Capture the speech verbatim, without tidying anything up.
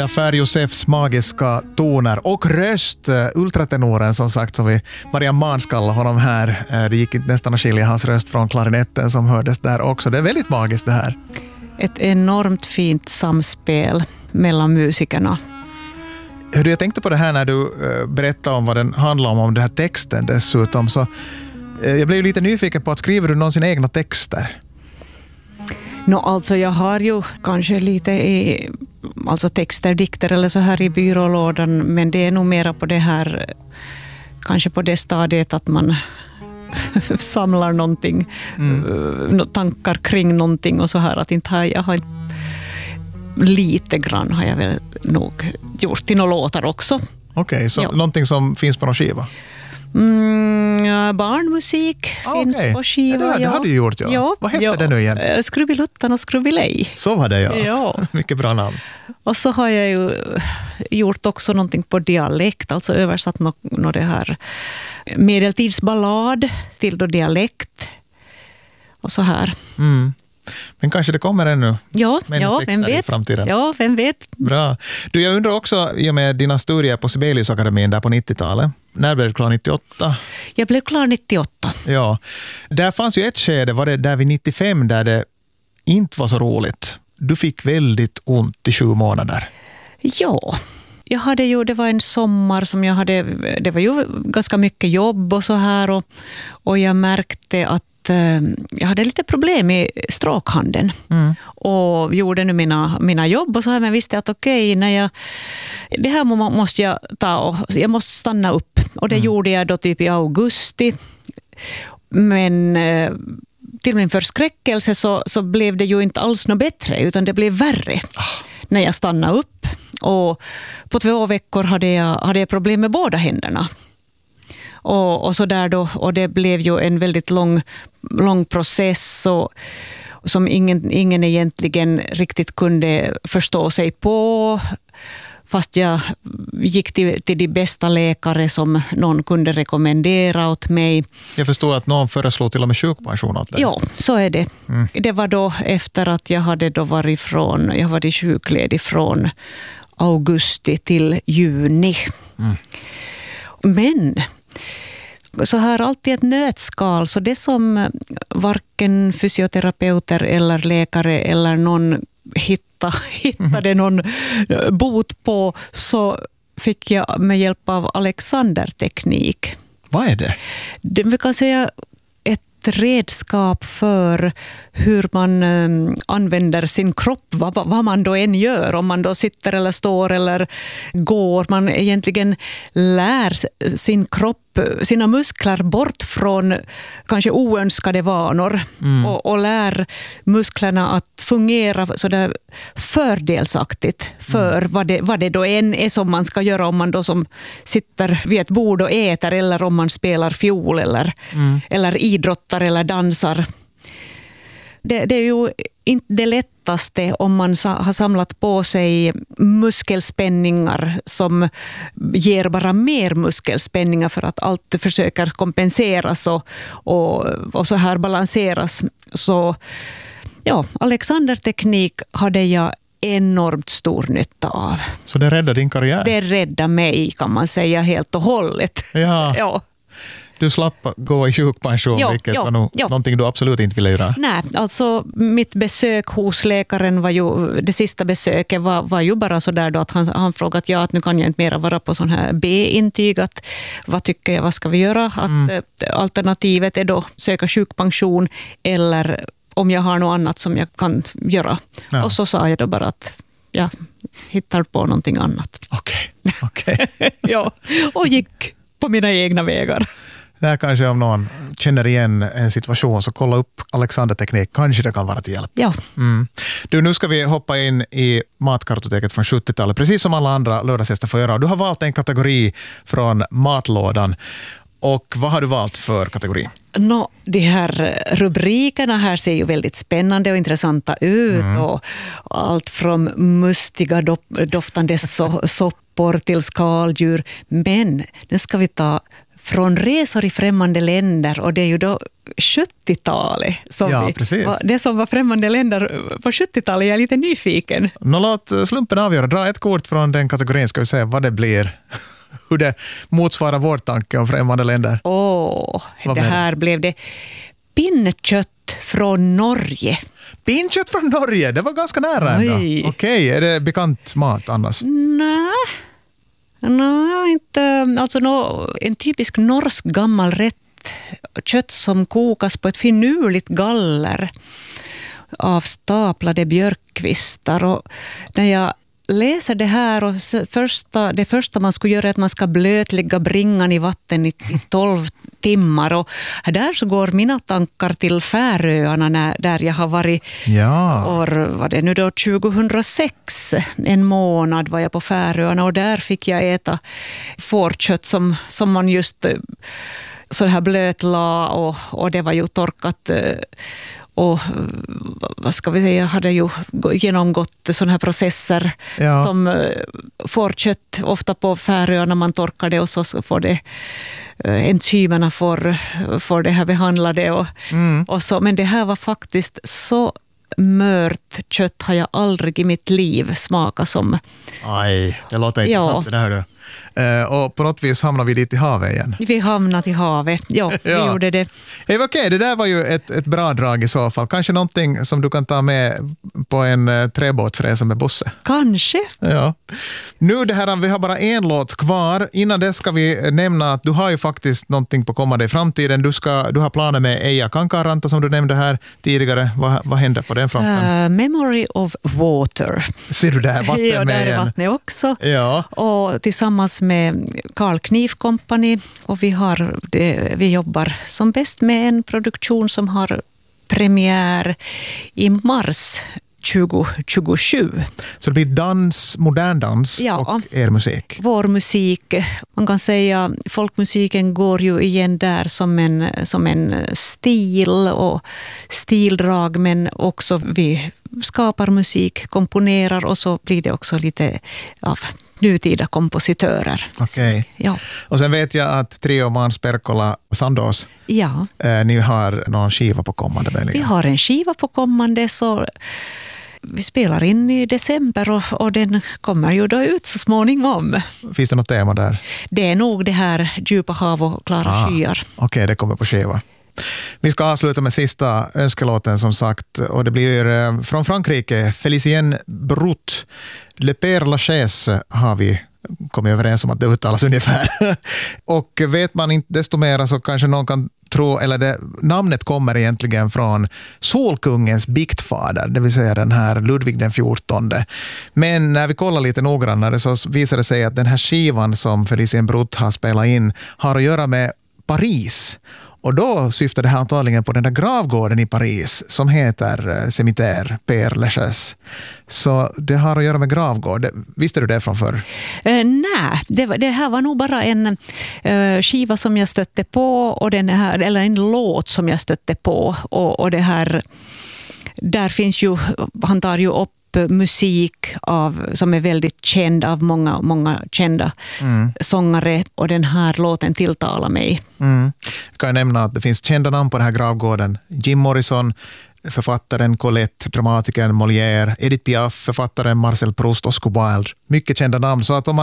Dafer Josefs magiska toner och röst, ultratenoren som sagt, som vi Marianne Mans kallar honom här. Det gick inte nästan att skilja hans röst från klarinetten som hördes där också. Det är väldigt magiskt det här. Ett enormt fint samspel mellan musikerna. Hur jag tänkte på det här när du berättade om vad den handlar om, om den här texten dessutom, så jag blev ju lite nyfiken på att skriver du någonsin egna texter? No, alltså jag har ju kanske lite i, alltså texter, dikter eller så här i byrålådan, men det är nog mera på det här, kanske på det stadiet att man samlar någonting, mm. tankar kring någonting och så här, att inte har, jag har lite grann har jag väl nog gjort till några låtar också. Okej, okay, så ja. Någonting som finns på någon skiva? Mm, ja, barnmusik ah, finns okay. på skiva. Ja, det, det ja. hade du gjort, ja. ja Vad hette ja. det nu igen? Skruviluttan och Skruvilej. Så var det, ja. ja. Mycket bra namn. Och så har jag ju gjort också någonting på dialekt, alltså översatt något no, det här medeltidsballad till då dialekt. Och så här. Mm. Men kanske det kommer ännu. Ja, ja vem vet. I framtiden. Ja, vem vet. Bra. Du, jag undrar också, i och med dina studier på Sibeliusakademin där på nittiotalet. När blev du klar nittioåtta? Jag blev klar nittioåtta. Ja. Där fanns ju ett skede, var det där vid nittiofem, där det inte var så roligt. Du fick väldigt ont i sju månader. Ja. Jag hade ju, det var en sommar som jag hade, det var ju ganska mycket jobb och så här, och, och jag märkte att jag hade lite problem i stråkhanden mm. och gjorde nu mina, mina jobb och så här, men visste att okej, okay, när jag, det här måste jag ta och jag måste stanna upp, och det mm. gjorde jag då typ i augusti, men till min förskräckelse så, så blev det ju inte alls något bättre, utan det blev värre oh. när jag stannade upp, och på två veckor hade jag, hade jag problem med båda händerna. Och, och så där då, och det blev ju en väldigt lång, lång process och, som ingen, ingen egentligen riktigt kunde förstå sig på, fast jag gick till, till de bästa läkare som någon kunde rekommendera åt mig. Jag förstår att någon föreslog till och med sjukpension åt dig. Ja, så är det. Mm. Det var då efter att jag hade då varit från, jag var sjukledig från augusti till juni. Mm. Men så här alltid ett nötskal, så det som varken fysioterapeuter eller läkare eller någon hitta, hittade någon bot på, så fick jag med hjälp av Alexander-teknik. Vad är det? Det vi kan säga ett redskap för hur man um, använder sin kropp, vad, vad man då än gör, om man då sitter eller står eller går. Man egentligen lär sin kropp, sina muskler bort från kanske oönskade vanor mm. och, och lär musklerna att fungera så där fördelsaktigt för mm. vad, det, vad det då än är som man ska göra, om man då som sitter vid ett bord och äter, eller om man spelar fiol eller, mm. eller idrottar eller dansar. Det, det är ju inte det lättaste om man har samlat på sig muskelspänningar som ger bara mer muskelspänningar för att allt försöker kompenseras och, och, och så här balanseras. Så ja, Alexander-teknik hade jag enormt stor nytta av. Så det räddade din karriär? Det räddade mig, kan man säga, helt och hållet. Ja. ja. Du slapp gå i sjukpension, jo, vilket jo, var nog jo. någonting du absolut inte ville göra. Nej, alltså mitt besök hos läkaren var ju, det sista besöket var, var ju bara så där då att han, han frågat ja, att nu kan jag inte mera vara på sån här B-intyg, att vad tycker jag, vad ska vi göra? Att mm. alternativet är då söka sjukpension, eller om jag har något annat som jag kan göra. Ja. Och så sa jag då bara att jag hittar på någonting annat. Okej, okay. okej. Okay. ja, och gick på mina egna vägar. Det här kanske, om någon känner igen en situation, så kolla upp Alexander-teknik. Kanske det kan vara till hjälp. Ja. Mm. Du, nu ska vi hoppa in i matkartoteket från sjuttiotalet, precis som alla andra lördagsgäster får göra. Du har valt en kategori från matlådan. Och vad har du valt för kategori? No, de här rubrikerna här ser ju väldigt spännande och intressanta ut. Mm. Och allt från mustiga doftande so- soppor till skaldjur. Men nu ska vi ta från resor i främmande länder, och det är ju då sjuttiotalet som Ja, vi, precis. det som var främmande länder på sjuttiotalet. Jag är lite nyfiken. Nå, låt slumpen avgöra. Dra ett kort från den kategorin, ska vi se vad det blir. Hur det motsvarar vår tanke om främmande länder. Åh, Vad det blev här blev det. Pinnekött från Norge. Pinnekött från Norge, det var ganska nära ändå. Oj. Okej, är det bekant mat annars? Nej, nej inte. Alltså nå, en typisk norsk gammal rätt. Kött som kokas på ett finurligt galler av staplade björkkvistar. Och när jag läser det här, och första, det första man skulle göra är att man ska blötlägga bringan i vatten i, i tolv timmar. Och där så går mina tankar till Färöarna när, där jag har varit Ja. år, var det nu då tjugohundrasex. En månad var jag på Färöarna, och där fick jag äta fårkött som, som man just så här blötla, och, och det var ju torkat. Och vad ska vi säga, jag hade ju genomgått sådana här processer Ja. som fårkött ofta på Färöarna, man torkar det och så får det enzymerna får, får det här behandlade och, Mm. och så. Men det här var faktiskt så mört kött har jag aldrig i mitt liv smakat som. Aj, det låter Ja. intressant det där. Du. Uh, och på något vis hamnar vi dit i havet igen. Vi hamnade i havet. Ja, vi Ja. gjorde det. Hey, Okej, okay, det där var ju ett, ett bra drag i så fall. Kanske någonting som du kan ta med på en uh, trebåtsresa med Bosse. Kanske. Ja. Nu det här, vi har bara en låt kvar. Innan det ska vi nämna att du har ju faktiskt någonting på kommande i framtiden. Du, ska, du har planer med Eija Kankaanranta som du nämnde här tidigare. Vad, vad händer på den fronten? Uh, memory of water. Ser du där vatten Ja, med där är igen? vattnet också. Ja. Och tillsammans med Carl Kniv Company, och vi, har det, vi jobbar som bäst med en produktion som har premiär i mars tjugohundratjugosju. Så det blir dans, modern dans Ja. och er musik. Vår musik, man kan säga folkmusiken går ju igen där som en, som en stil och stildrag, men också vi skapar musik, komponerar, och så blir det också lite av nutida kompositörer. Okej. Ja. Och sen vet jag att Trio Måns Perkkola Sandos, Ja, eh, ni har någon skiva på kommande vi möjligen. har en skiva på kommande, så vi spelar in i december, och, och den kommer ju då ut så småningom. Finns det något tema där? Det är nog det här djupa hav och klara Ah, skyar. Okej, det kommer på skiva. Vi ska avsluta med sista önskelåten som sagt, och det blir eh, från Frankrike, Félicien Brut. Le Père Lachaise har vi kommit överens om att det uttalas ungefär. Och vet man inte desto mer så kanske någon kan tro, eller det, namnet kommer egentligen från Solkungens biktfader, det vill säga den här Ludvig den fjortonde. Men när vi kollar lite noggrannare så visar det sig att den här skivan som Félicien Brut har spelat in har att göra med Paris. Och då syftar det här antagligen på den där gravgården i Paris som heter Cimetière Père Lachaise. Så det har att göra med gravgård. Visste du det från förr? Uh, nej, det, det här var nog bara en uh, skiva som jag stötte på, och den här, eller en låt som jag stötte på. Och, och det här, där finns ju, han tar ju upp musik av, som är väldigt känd av många, många kända mm. sångare, och den här låten tilltalar mig. Mm. Jag kan nämna att det finns kända namn på den här gravgården. Jim Morrison, författaren Colette, dramatikern Molière, Edith Piaf, författaren Marcel Proust, Oscar Wilde. Mycket kända namn. Så att om man